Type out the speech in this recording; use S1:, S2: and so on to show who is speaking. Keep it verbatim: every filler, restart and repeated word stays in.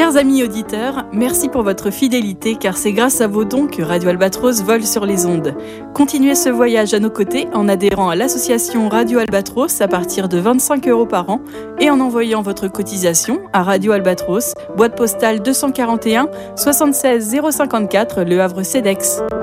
S1: Chers amis auditeurs, merci pour votre fidélité car c'est grâce à vos dons que Radio Albatros vole sur les ondes. Continuez ce voyage à nos côtés en adhérant à l'association Radio Albatros à partir de vingt-cinq euros par an et en envoyant votre cotisation à Radio Albatros, boîte postale deux cent quarante et un soixante-seize zéro cinquante-quatre Le Havre-Cedex.